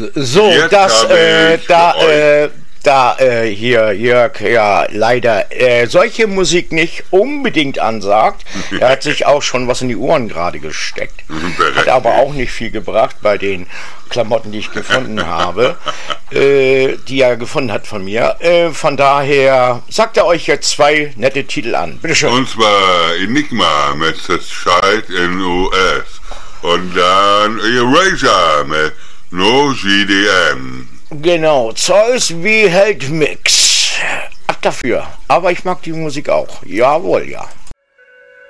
So, Jetzt das, habe ich für hier Jörg ja leider solche Musik nicht unbedingt ansagt. Er hat sich auch schon was in die Ohren gerade gesteckt. Hat aber auch nicht viel gebracht bei den Klamotten, die ich gefunden habe, die er gefunden hat von mir. Von daher sagt er euch jetzt zwei nette Titel an. Bitte schön. Und zwar Enigma mit The Child in US und dann Erasure mit No GDM. Genau, Zeus wie Held Mix. Ab dafür. Aber ich mag die Musik auch. Jawohl, ja.